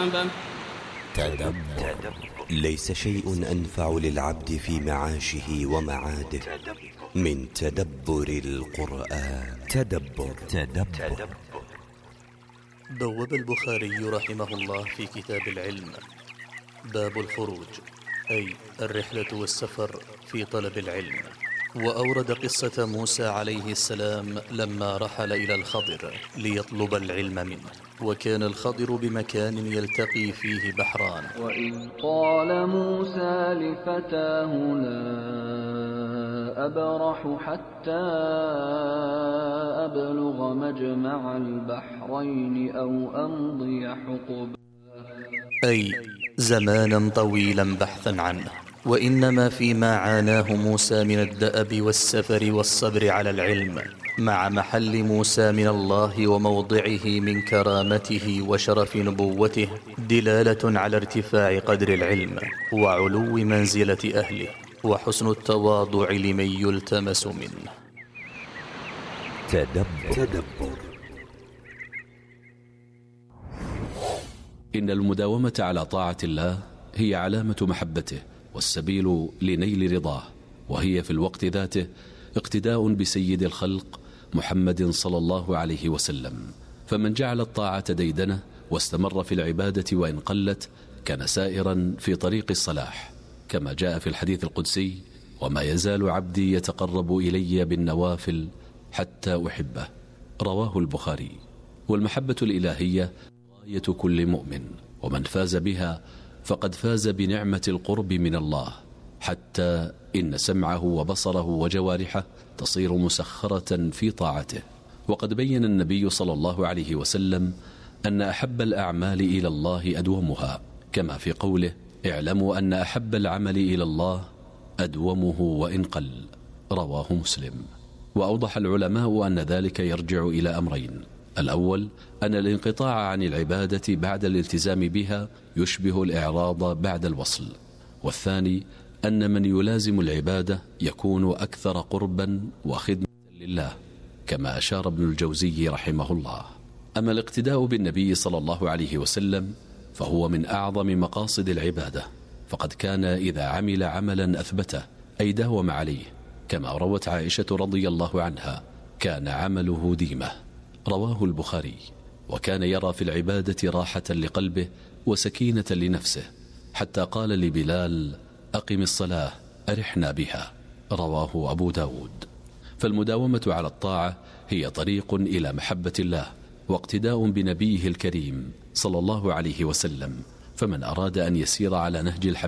تدبر. ليس شيء أنفع للعبد في معاشه ومعاده من تدبر القرآن. تدبر. بوب البخاري رحمه الله في كتاب العلم باب الخروج، أي الرحلة والسفر في طلب العلم، وأورد قصة موسى عليه السلام لما رحل إلى الخضر ليطلب العلم منه، وكان الخضر بمكان يلتقي فيه بحران. وإذ قال موسى لفتاه لا أبرح حتى أبلغ مجمع البحرين أو أمضي حقبا، أي زمانا طويلا بحثا عنه، وإنما فيما عاناه موسى من الدأب والسفر والصبر على العلم، مع محل موسى من الله وموضعه من كرامته وشرف نبوته دلالة على ارتفاع قدر العلم وعلو منزلة أهله وحسن التواضع لمن يلتمس منه. تدبر. إن المداومة على طاعة الله هي علامة محبته والسبيل لنيل رضاه، وهي في الوقت ذاته اقتداء بسيد الخلق محمد صلى الله عليه وسلم. فمن جعل الطاعة ديدنه واستمر في العبادة وإن قلت كان سائرا في طريق الصلاح، كما جاء في الحديث القدسي: وما يزال عبدي يتقرب إلي بالنوافل حتى أحبه، رواه البخاري. والمحبة الإلهية غاية كل مؤمن، ومن فاز بها فقد فاز بنعمة القرب من الله، حتى إن سمعه وبصره وجوارحه تصير مسخرة في طاعته. وقد بين النبي صلى الله عليه وسلم أن أحب الأعمال إلى الله أدومها، كما في قوله: اعلموا أن أحب العمل إلى الله أدومه وإن قل، رواه مسلم. وأوضح العلماء أن ذلك يرجع إلى أمرين: الأول أن الانقطاع عن العبادة بعد الالتزام بها يشبه الإعراض بعد الوصل، والثاني أن من يلازم العبادة يكون أكثر قربا وخدمة لله، كما أشار ابن الجوزي رحمه الله. أما الاقتداء بالنبي صلى الله عليه وسلم فهو من أعظم مقاصد العبادة، فقد كان إذا عمل عملا أثبته أي داوم عليه، كما روت عائشة رضي الله عنها: كان عمله ديمة، رواه البخاري. وكان يرى في العبادة راحة لقلبه وسكينة لنفسه، حتى قال لبلال: أقم الصلاة أرحنا بها، رواه أبو داود. فالمداومة على الطاعة هي طريق إلى محبة الله واقتداء بنبيه الكريم صلى الله عليه وسلم. فمن أراد أن يسير على نهج الحبيب